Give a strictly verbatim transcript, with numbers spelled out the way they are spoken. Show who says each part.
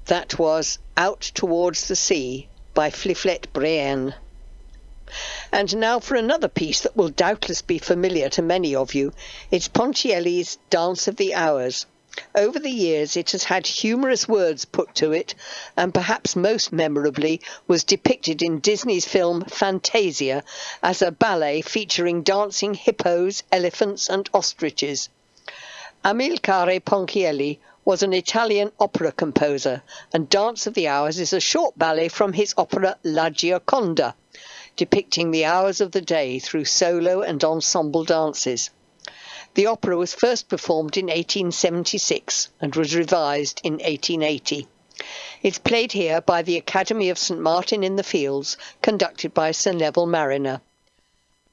Speaker 1: That was Out Towards the Sea by Fliflet Brienne. And now for another piece that will doubtless be familiar to many of you. It's Ponchielli's Dance of the Hours. Over the years it has had humorous words put to it, and perhaps most memorably was depicted in Disney's film Fantasia as a ballet featuring dancing hippos, elephants and ostriches. Amilcare Ponchielli was an Italian opera composer, and Dance of the Hours is a short ballet from his opera La Gioconda, depicting the hours of the day through solo and ensemble dances. The opera was first performed in eighteen seventy-six and was revised in eighteen eighty. It's played here by the Academy of St Martin in the Fields, conducted by Sir Neville Marriner.